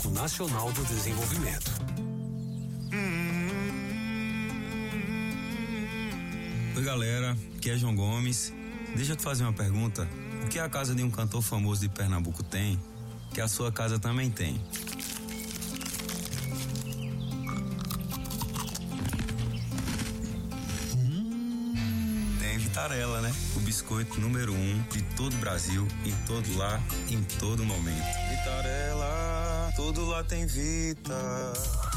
Banco Nacional do Desenvolvimento. Oi galera, aqui é João Gomes. Deixa eu te fazer uma pergunta. O que a casa de um cantor famoso de Pernambuco tem, que a sua casa também tem? Tem Vitarella, né? O biscoito número 1 de todo o Brasil, em todo lar, em todo momento. Vitarella, todo lá tem Vita.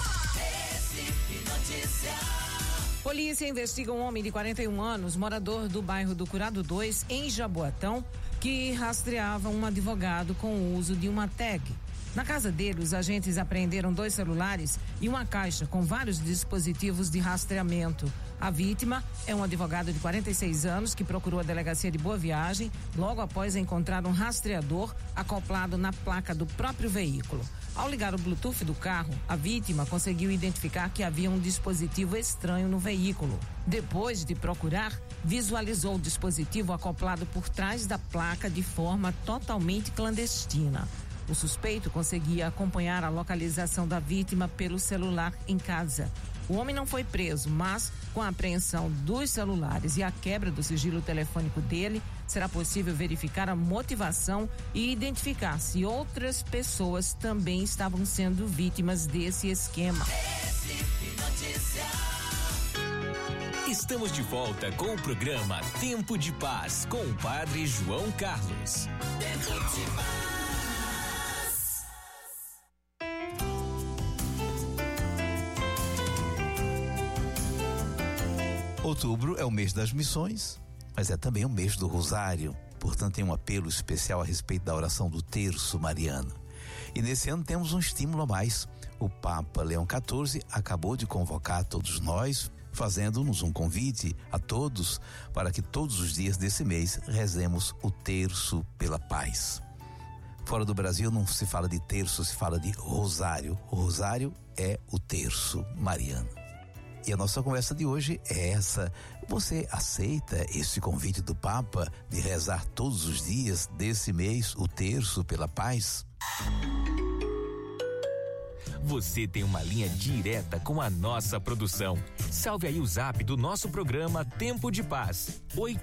Polícia investiga um homem de 41 anos, morador do bairro do Curado 2, em Jaboatão, que rastreava um advogado com o uso de uma tag. Na casa dele, os agentes apreenderam 2 celulares e uma caixa com vários dispositivos de rastreamento. A vítima é um advogado de 46 anos que procurou a delegacia de Boa Viagem logo após encontrar um rastreador acoplado na placa do próprio veículo. Ao ligar o Bluetooth do carro, a vítima conseguiu identificar que havia um dispositivo estranho no veículo. Depois de procurar, visualizou o dispositivo acoplado por trás da placa de forma totalmente clandestina. O suspeito conseguia acompanhar a localização da vítima pelo celular em casa. O homem não foi preso, mas com a apreensão dos celulares e a quebra do sigilo telefônico dele, será possível verificar a motivação e identificar se outras pessoas também estavam sendo vítimas desse esquema. Estamos de volta com o programa Tempo de Paz com o Padre João Carlos. Tempo de Paz. Outubro é o mês das missões, mas é também o mês do Rosário. Portanto, tem um apelo especial a respeito da oração do Terço Mariano. E nesse ano temos um estímulo a mais. O Papa Leão XIV acabou de convocar todos nós, fazendo-nos um convite a todos para que todos os dias desse mês rezemos o Terço pela Paz. Fora do Brasil não se fala de terço, se fala de rosário. O rosário é o Terço Mariano. E a nossa conversa de hoje é essa. Você aceita esse convite do Papa de rezar todos os dias desse mês o Terço pela Paz? Você tem uma linha direta com a nossa produção. Salve aí o zap do nosso programa Tempo de Paz.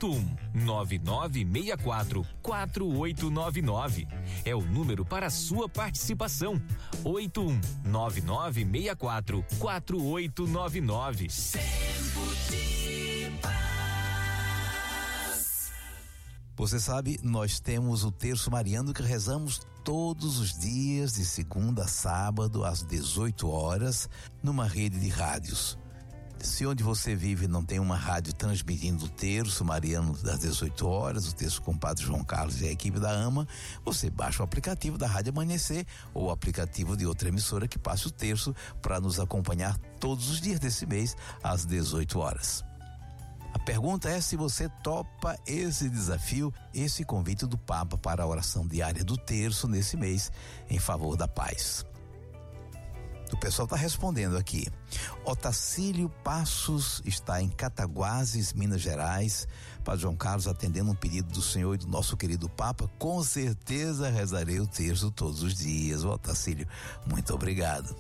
8199644899. É o número para a sua participação. 8199644899. Tempo de Paz. Você sabe, nós temos o Terço Mariano que rezamos todos os dias de segunda a sábado às 18 horas numa rede de rádios. Se onde você vive não tem uma rádio transmitindo o Terço Mariano das 18 horas, o Terço com o Padre João Carlos e a equipe da AMA, você baixa o aplicativo da Rádio Amanhecer ou o aplicativo de outra emissora que passe o Terço para nos acompanhar todos os dias desse mês às 18 horas. A pergunta é se você topa esse desafio, esse convite do Papa para a oração diária do Terço nesse mês em favor da paz. O pessoal está respondendo aqui. Otacílio Passos está em Cataguases, Minas Gerais. Padre João Carlos, atendendo um pedido do senhor e do nosso querido Papa, com certeza rezarei o terço todos os dias. Otacílio, muito obrigado.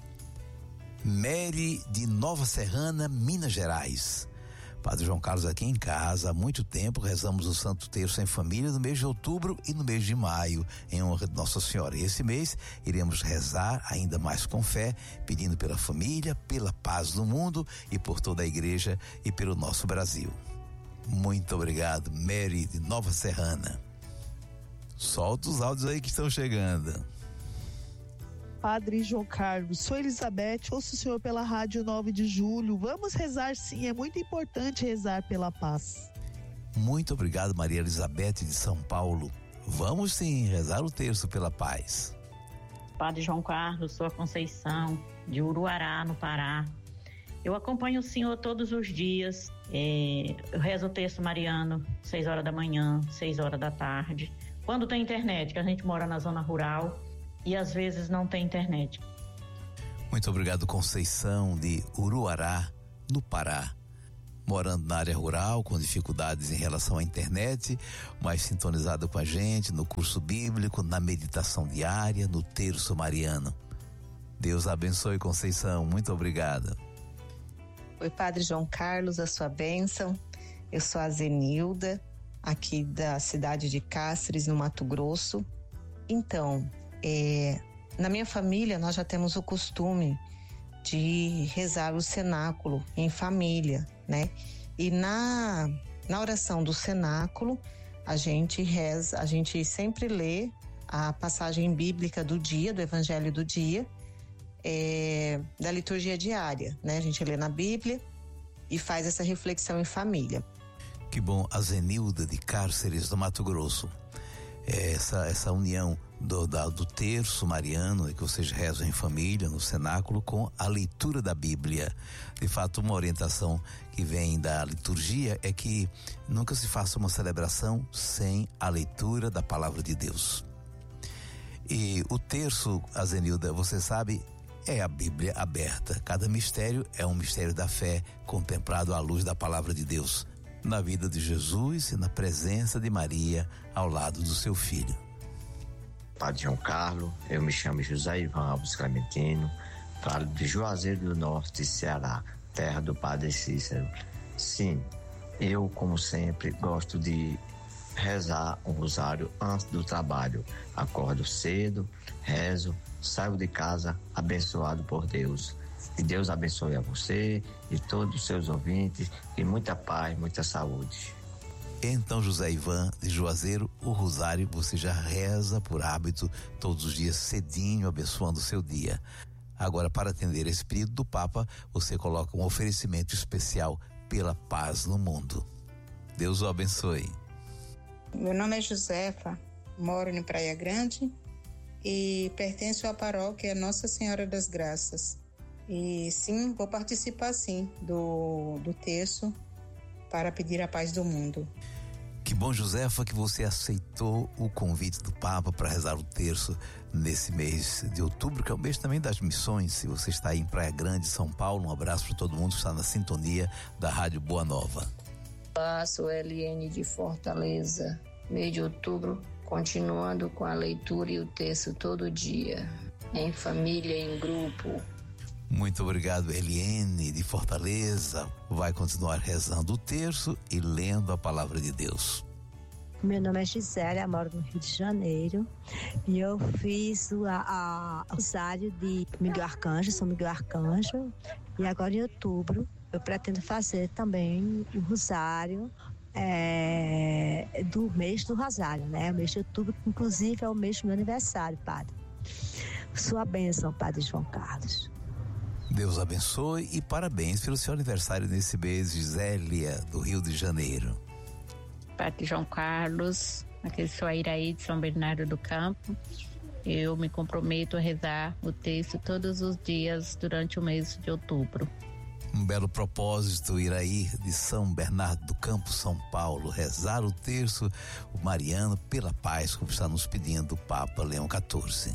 Mary de Nova Serrana, Minas Gerais. Padre João Carlos, aqui em casa, há muito tempo rezamos o Santo Terço em família no mês de outubro e no mês de maio, em honra de Nossa Senhora. E esse mês iremos rezar ainda mais com fé, pedindo pela família, pela paz do mundo e por toda a igreja e pelo nosso Brasil. Muito obrigado, Mary de Nova Serrana. Solta os áudios aí que estão chegando. Padre João Carlos, sou Elizabeth, ouço o senhor pela Rádio 9 de Julho. Vamos rezar sim, é muito importante rezar pela paz. Muito obrigado, Maria Elizabeth de São Paulo. Vamos sim rezar o terço pela paz. Padre João Carlos, sou a Conceição, de Uruará, no Pará. Eu acompanho o senhor todos os dias, eu rezo o terço mariano, 6 horas da manhã, 6 horas da tarde. Quando tem internet, que a gente mora na zona rural, e às vezes não tem internet. Muito obrigado, Conceição de Uruará, no Pará. Morando na área rural, com dificuldades em relação à internet, mas sintonizado com a gente no curso bíblico, na meditação diária, no terço mariano. Deus abençoe, Conceição. Muito obrigado. Oi, Padre João Carlos, a sua bênção. Eu sou a Zenilda, aqui da cidade de Cáceres, no Mato Grosso. Então, na minha família nós já temos o costume de rezar o cenáculo em família, né? E na oração do cenáculo, a gente sempre lê a passagem bíblica do dia, do Evangelho do dia, da liturgia diária, né? A gente lê na Bíblia e faz essa reflexão em família. Que bom, a Zenilda de Cáceres, do Mato Grosso. Essa união do terço mariano, que vocês rezam em família, no cenáculo, com a leitura da Bíblia. De fato, uma orientação que vem da liturgia é que nunca se faça uma celebração sem a leitura da palavra de Deus. E o terço, a Zenilda, você sabe, é a Bíblia aberta. Cada mistério é um mistério da fé contemplado à luz da palavra de Deus, na vida de Jesus e na presença de Maria ao lado do seu filho. Padre João Carlos, eu me chamo José Ivan Alves Clementino, falo de Juazeiro do Norte, Ceará, terra do Padre Cícero. Sim, eu, como sempre, gosto de rezar um rosário antes do trabalho. Acordo cedo, rezo, saio de casa abençoado por Deus. Que Deus abençoe a você e todos os seus ouvintes, e muita paz, muita saúde. Então, José Ivan de Juazeiro, o rosário você já reza por hábito todos os dias cedinho, abençoando o seu dia. Agora, para atender esse pedido do Papa, você coloca um oferecimento especial pela paz no mundo. Deus o abençoe. Meu nome é Josefa, moro em Praia Grande e pertenço à paróquia Nossa Senhora das Graças. E sim, vou participar sim do terço para pedir a paz do mundo. Que bom, Josefa, que você aceitou o convite do Papa para rezar o terço nesse mês de outubro, que é o mês também das missões. Se você está aí em Praia Grande, São Paulo, um abraço para todo mundo que está na sintonia da Rádio Boa Nova. Olá, sou Eliane de Fortaleza. Mês de outubro, continuando com a leitura e o terço todo dia, em família, em grupo. Muito obrigado, Eliane de Fortaleza. Vai continuar rezando o terço e lendo a palavra de Deus. Meu nome é Gisele, moro no Rio de Janeiro e eu fiz o rosário de Miguel Arcanjo, São Miguel Arcanjo, e agora em outubro eu pretendo fazer também o rosário do mês do rosário, né? O mês de outubro, inclusive, é o mês do meu aniversário, padre. Sua bênção, Padre João Carlos. Deus abençoe e parabéns pelo seu aniversário nesse mês, Gisélia, do Rio de Janeiro. Padre João Carlos, aqui sou a Iraí de São Bernardo do Campo. Eu me comprometo a rezar o texto todos os dias durante o mês de outubro. Um belo propósito, Iraí de São Bernardo do Campo, São Paulo, rezar o terço, o mariano, pela paz, como está nos pedindo o Papa Leão XIV.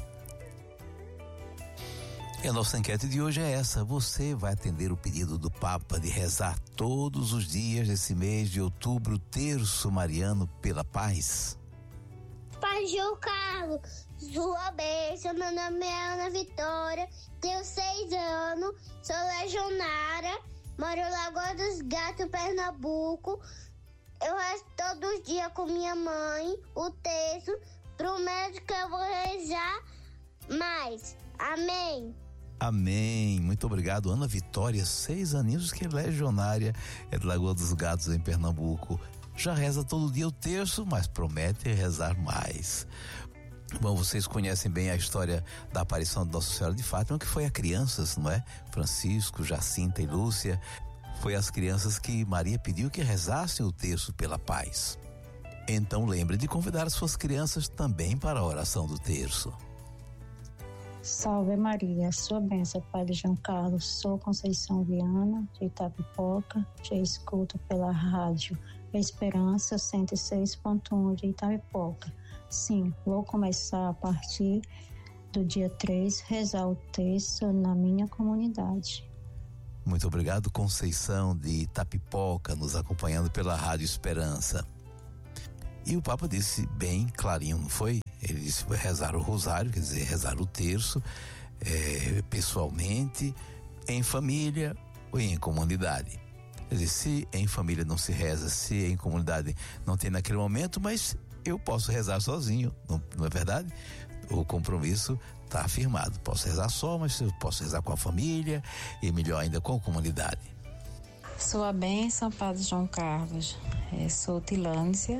E a nossa enquete de hoje é essa: você vai atender o pedido do Papa de rezar todos os dias desse mês de outubro o terço mariano pela paz? Pai João Carlos, sua bênção. Meu nome é Ana Vitória, tenho 6 anos, sou legionária, moro em Lagoa dos Gatos, Pernambuco. Eu rezo todos os dias com minha mãe o terço, prometo que eu vou rezar mais. Amém. Amém, muito obrigado, Ana Vitória, 6 aninhos, que é legionária, é de Lagoa dos Gatos, em Pernambuco. Já reza todo dia o terço, mas promete rezar mais. Bom, vocês conhecem bem a história da aparição de Nossa Senhora de Fátima, que foi a crianças, não é? Francisco, Jacinta e Lúcia. Foi às crianças que Maria pediu que rezassem o terço pela paz. Então lembre de convidar as suas crianças também para a oração do terço. Salve Maria, sua bênção, Padre João Carlos. Sou Conceição Viana, de Itapipoca. Te escuto pela rádio Esperança 106.1 de Itapipoca. Sim, vou começar a partir do dia 3, rezar o terço na minha comunidade. Muito obrigado, Conceição de Itapipoca, nos acompanhando pela rádio Esperança. E o Papa disse bem clarinho, não foi? Ele disse rezar o rosário, quer dizer, rezar o terço, pessoalmente, em família ou em comunidade. Quer dizer, se em família não se reza, se em comunidade não tem naquele momento, mas eu posso rezar sozinho, não é verdade? O compromisso está afirmado. Posso rezar só, mas eu posso rezar com a família e melhor ainda com a comunidade. Sua bênção, Padre João Carlos. Sou Tilância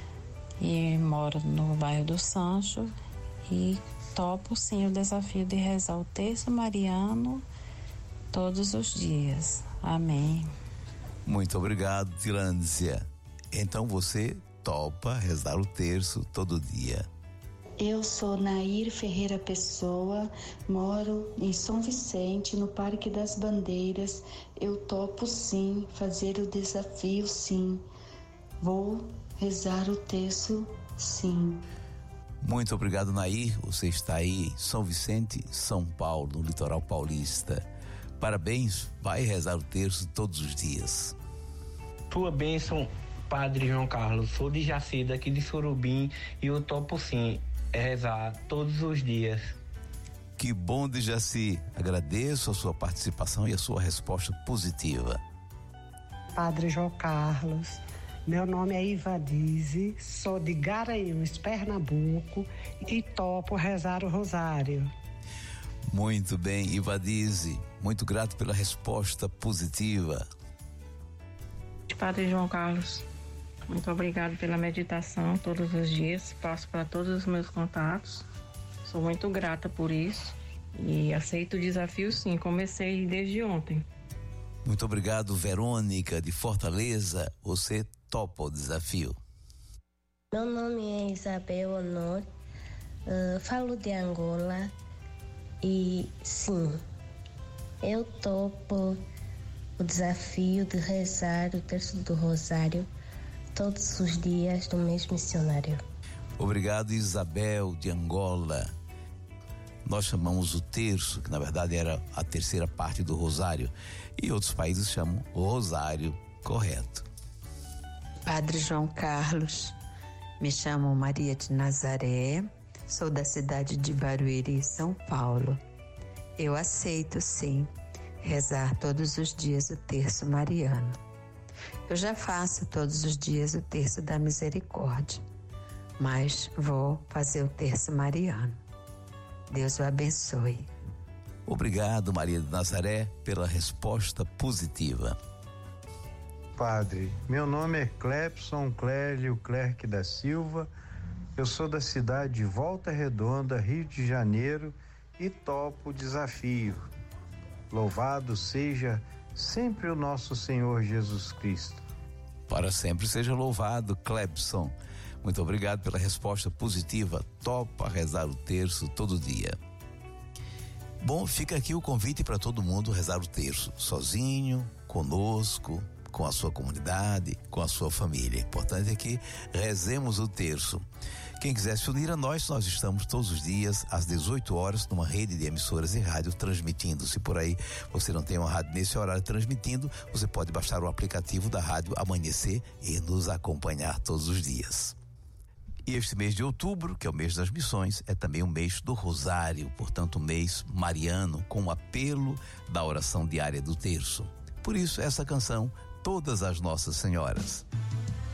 e moro no bairro do Sancho e topo sim o desafio de rezar o terço mariano todos os dias. Amém. Muito obrigado, Tilância. Então você topa rezar o terço todo dia. Eu sou Nair Ferreira Pessoa, moro em São Vicente, no Parque das Bandeiras. Eu topo sim, fazer o desafio sim. Vou rezar o terço sim. Muito obrigado, Nair. Você está aí em São Vicente, São Paulo, no litoral paulista. Parabéns, vai rezar o terço todos os dias. Sua bênção, Padre João Carlos. Sou de Jaci, daqui de Surubim, e eu topo sim rezar todos os dias. Que bom, de Jaci. Agradeço a sua participação e a sua resposta positiva. Padre João Carlos, meu nome é Ivadize, sou de Garanhuns, Pernambuco, e topo rezar o rosário. Muito bem, Ivadize. Muito grato pela resposta positiva. Padre João Carlos, muito obrigado pela meditação todos os dias. Passo para todos os meus contatos. Sou muito grata por isso e aceito o desafio sim. Comecei desde ontem. Muito obrigado, Verônica de Fortaleza. Você topa o desafio. Meu nome é Isabel Honor, falo de Angola e sim, eu topo o desafio de rezar o terço do rosário todos os dias do mês missionário. Obrigado, Isabel de Angola. Nós chamamos o terço, que na verdade era a terceira parte do rosário, e outros países chamam o rosário correto. Padre João Carlos, me chamo Maria de Nazaré, sou da cidade de Barueri, São Paulo. Eu aceito sim rezar todos os dias o terço mariano. Eu já faço todos os dias o terço da misericórdia, mas vou fazer o terço mariano. Deus o abençoe. Obrigado, Maria de Nazaré, pela resposta positiva. Padre, meu nome é Clepson Clélio Clerc da Silva, eu sou da cidade de Volta Redonda, Rio de Janeiro, e topo o desafio. Louvado seja sempre o nosso Senhor Jesus Cristo. Para sempre seja louvado, Clepson. Muito obrigado pela resposta positiva. Topa rezar o terço todo dia. Bom, fica aqui o convite para todo mundo rezar o terço, sozinho, conosco, com a sua comunidade, com a sua família. O importante é que rezemos o terço. Quem quiser se unir a nós estamos todos os dias às 18 horas numa rede de emissoras e rádio transmitindo. Se por aí você não tem uma rádio nesse horário transmitindo, você pode baixar o aplicativo da Rádio Amanhecer e nos acompanhar todos os dias. E este mês de outubro, que é o mês das missões, é também o mês do Rosário, portanto um mês mariano com o apelo da oração diária do terço. Por isso essa canção, Todas as Nossas Senhoras.